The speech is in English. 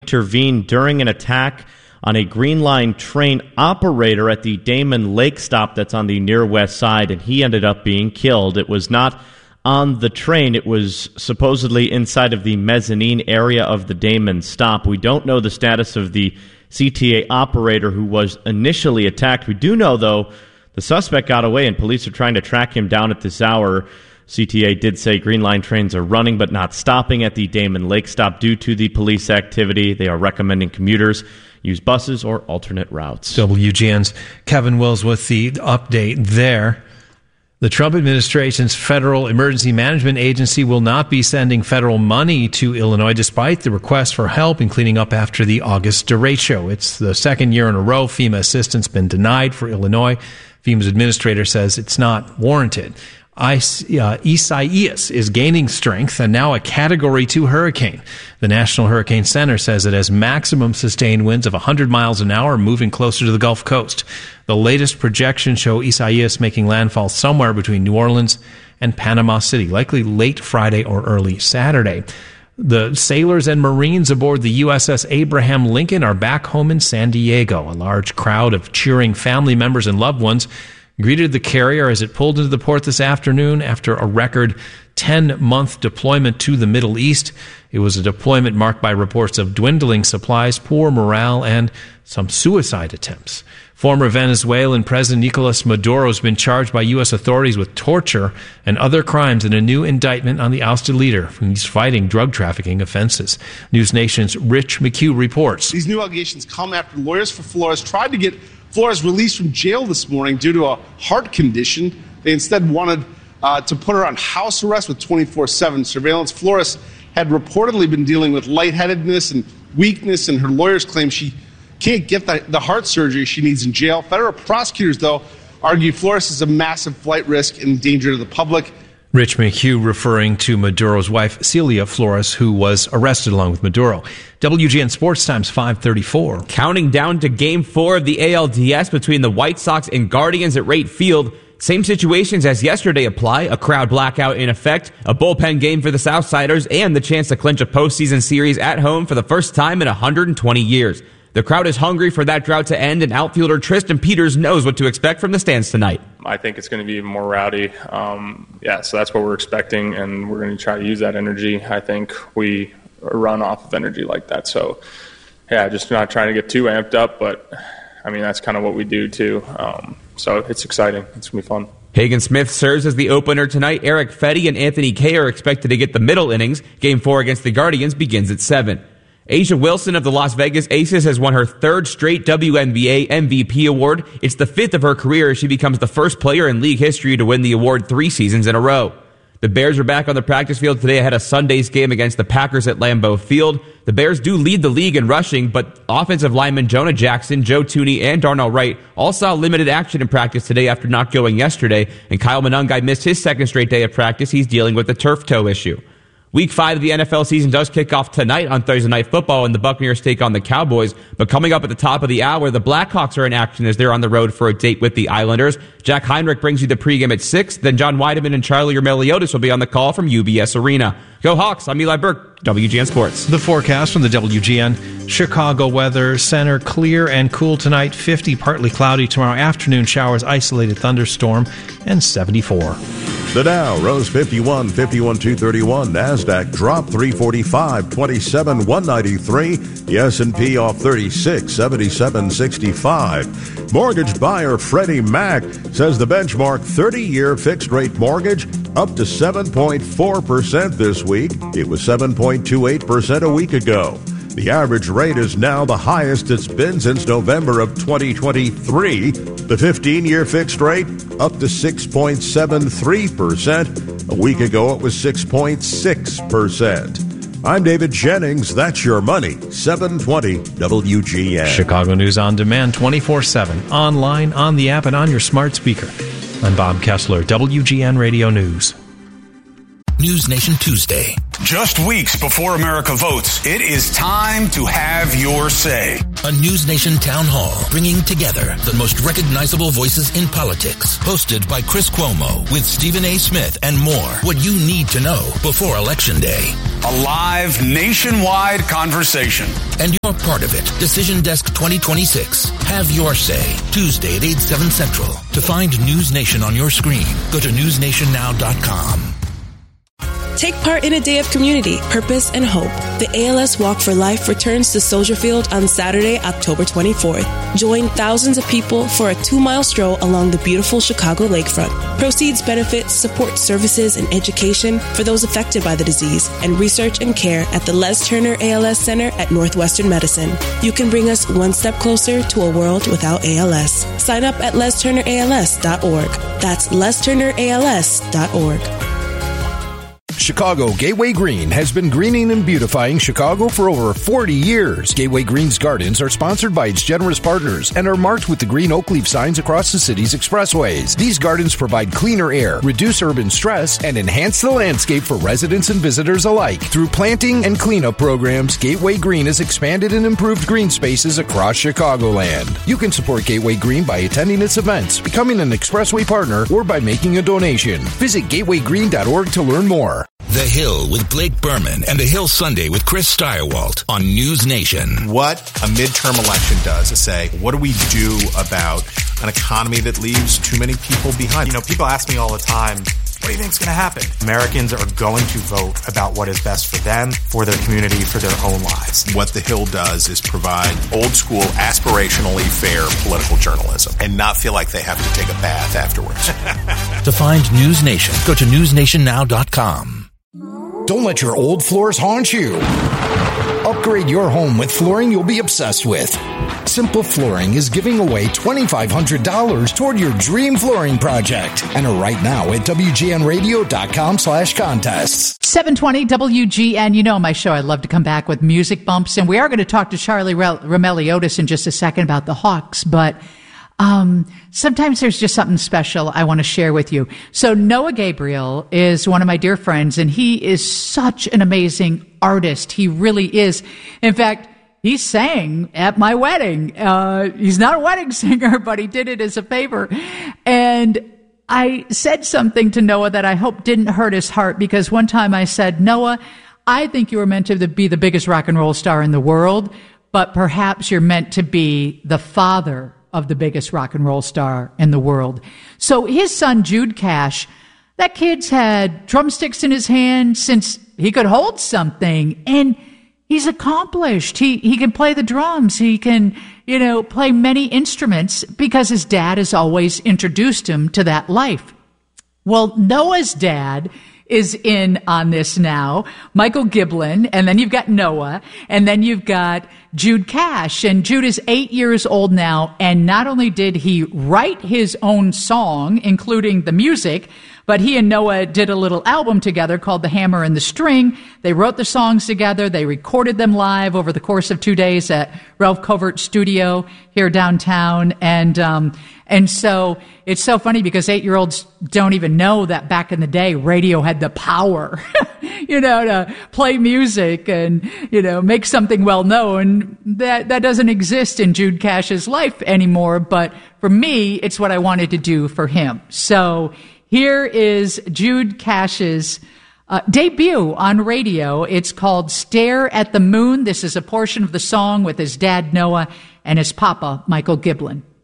intervened during an attack on a Green Line train operator at the Damon Lake stop that's on the near west side, and he ended up being killed. It was not on the train. It was supposedly inside of the mezzanine area of the Damon stop. We don't know the status of the CTA operator who was initially attacked. We do know, though, the suspect got away, and police are trying to track him down at this hour. CTA did say Green Line trains are running but not stopping at the Damon Lake stop due to the police activity. They are recommending commuters use buses or alternate routes. WGN's Kevin Wills with the update there. The Trump administration's Federal Emergency Management Agency will not be sending federal money to Illinois despite the request for help in cleaning up after the August derecho. It's the second year in a row FEMA assistance been denied for Illinois. FEMA's administrator says it's not warranted. Isaias is gaining strength and now a Category 2 hurricane. The National Hurricane Center says it has maximum sustained winds of 100 miles an hour moving closer to the Gulf Coast. The latest projections show Isaias making landfall somewhere between New Orleans and Panama City, likely late Friday or early Saturday. The sailors and Marines aboard the USS Abraham Lincoln are back home in San Diego. A large crowd of cheering family members and loved ones greeted the carrier as it pulled into the port this afternoon after a record 10-month deployment to the Middle East. It was a deployment marked by reports of dwindling supplies, poor morale, and some suicide attempts. Former Venezuelan President Nicolas Maduro has been charged by U.S. authorities with torture and other crimes in a new indictment on the ousted leader. He's fighting drug trafficking offenses. News Nation's Rich McHugh reports. These new allegations come after lawyers for Flores tried to get Flores released from jail this morning due to a heart condition. They instead wanted to put her on house arrest with 24/7 surveillance. Flores had reportedly been dealing with lightheadedness and weakness, and her lawyers claim she can't get the heart surgery she needs in jail. Federal prosecutors, though, argue Flores is a massive flight risk and danger to the public. Rich McHugh referring to Maduro's wife, Celia Flores, who was arrested along with Maduro. WGN Sports Times 5:34. Counting down to Game 4 of the ALDS between the White Sox and Guardians at Rate Field. Same situations as yesterday apply. A crowd blackout in effect, a bullpen game for the Southsiders, and the chance to clinch a postseason series at home for the first time in 120 years. The crowd is hungry for that drought to end, and outfielder Tristan Peters knows what to expect from the stands tonight. I think it's going to be more rowdy. So that's what we're expecting, and we're going to try to use that energy. I think we run off of energy like that. So, just not trying to get too amped up, but, that's kind of what we do, too. So it's exciting. It's going to be fun. Hagen Smith serves as the opener tonight. Eric Fetty and Anthony Kay are expected to get the middle innings. Game 4 against the Guardians begins at 7. A'ja Wilson of the Las Vegas Aces has won her third straight WNBA MVP award. It's the 5th of her career as she becomes the first player in league history to win the award 3 seasons in a row. The Bears are back on the practice field today ahead of Sunday's game against the Packers at Lambeau Field. The Bears do lead the league in rushing, but offensive linemen Jonah Jackson, Joe Tooney, and Darnell Wright all saw limited action in practice today after not going yesterday, and Kyle Monangai missed his second straight day of practice. He's dealing with a turf toe issue. Week 5 of the NFL season does kick off tonight on Thursday Night Football, and the Buccaneers take on the Cowboys. But coming up at the top of the hour, the Blackhawks are in action as they're on the road for a date with the Islanders. Jack Heinrich brings you the pregame at 6. Then John Weideman and Charlie Meliodas will be on the call from UBS Arena. Go Hawks! I'm Eli Burke, WGN Sports. The forecast from the WGN Chicago Weather Center: clear and cool tonight, 50, partly cloudy tomorrow afternoon, showers, isolated thunderstorm, and 74. The Dow rose 51, 51,231. NASDAQ dropped 345, 27,193. The S&P off 36, 77,65. Mortgage buyer Freddie Mac says the benchmark 30-year fixed-rate mortgage up to 7.4% this week. It was 7.28% a week ago. The average rate is now the highest it's been since November of 2023. The 15-year fixed rate up to 6.73%. A week ago, it was 6.6%. I'm David Jennings. That's your money. 720 WGN. Chicago News on demand 24/7, online, on the app, and on your smart speaker. I'm Bob Kessler, WGN Radio News. News Nation Tuesday. Just weeks before America votes, it is time to have your say. A News Nation Town Hall, bringing together the most recognizable voices in politics. Hosted by Chris Cuomo with Stephen A. Smith and more. What you need to know before Election Day. A live nationwide conversation. And you're part of it. Decision Desk 2026. Have your say. Tuesday at 8, 7 Central. To find News Nation on your screen, go to newsnationnow.com. Take part in a day of community, purpose, and hope. The ALS Walk for Life returns to Soldier Field on Saturday, October 24th. Join thousands of people for a 2-mile stroll along the beautiful Chicago lakefront. Proceeds benefit support services and education for those affected by the disease and research and care at the Les Turner ALS Center at Northwestern Medicine. You can bring us one step closer to a world without ALS. Sign up at lesturnерals.org. That's lesturnерals.org. Chicago Gateway Green has been greening and beautifying Chicago for over 40 years. Gateway Green's gardens are sponsored by its generous partners and are marked with the green oak leaf signs across the city's expressways. These gardens provide cleaner air, reduce urban stress, and enhance the landscape for residents and visitors alike. Through planting and cleanup programs, Gateway Green has expanded and improved green spaces across Chicagoland. You can support Gateway Green by attending its events, becoming an expressway partner, or by making a donation. Visit gatewaygreen.org to learn more. The Hill with Blake Berman and The Hill Sunday with Chris Steyerwalt on News Nation. What a midterm election does is say, what do we do about an economy that leaves too many people behind? You know, people ask me all the time, what do you think is going to happen? Americans are going to vote about what is best for them, for their community, for their own lives. What The Hill does is provide old school, aspirationally fair political journalism and not feel like they have to take a bath afterwards. To find News Nation, go to newsnationnow.com. Don't let your old floors haunt you. Upgrade your home with flooring you'll be obsessed with. Simple Flooring is giving away $2,500 toward your dream flooring project. Enter right now at WGNradio.com/contests. 720 WGN. You know, on my show, I love to come back with music bumps, and we are going to talk to Charlie Roumeliotis in just a second about the Hawks, but sometimes there's just something special I want to share with you. So Noah Gabriel is one of my dear friends, and he is such an amazing artist. He really is. In fact, he sang at my wedding. He's not a wedding singer, but he did it as a favor. And I said something to Noah that I hope didn't hurt his heart, because one time I said, Noah, I think you were meant to be the biggest rock and roll star in the world, but perhaps you're meant to be the father of the biggest rock and roll star in the world. So his son, Jude Cash, that kid's had drumsticks in his hand since he could hold something, and he's accomplished. He can play the drums. He can, play many instruments because his dad has always introduced him to that life. Well, Noah's dad is in on this now, Michael Giblin, and then you've got Noah, and then you've got Jude Cash, and Jude is 8 years old now, and not only did he write his own song, including the music, but he and Noah did a little album together called The Hammer and the String. They wrote the songs together. They recorded them live over the course of 2 days at Ralph Covert Studio here downtown. And so it's so funny because 8-year-olds don't even know that back in the day, radio had the power, to play music and, make something well known. That doesn't exist in Jude Cash's life anymore. But for me, it's what I wanted to do for him. So here is Jude Cash's debut on radio. It's called Stare at the Moon. This is a portion of the song with his dad, Noah, and his papa, Michael Giblin.